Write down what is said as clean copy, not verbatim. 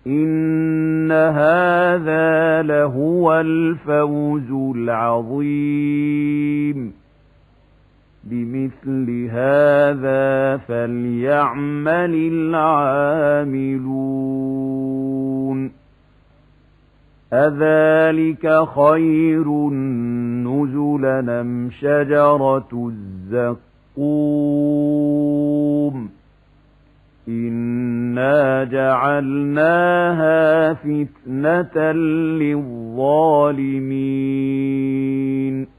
إن هذا لهو الفوز العظيم بمثل هذا فليعمل العاملون أذلك خير نزلا أم شجرة الزقوم إنا جعلناها فتنة للظالمين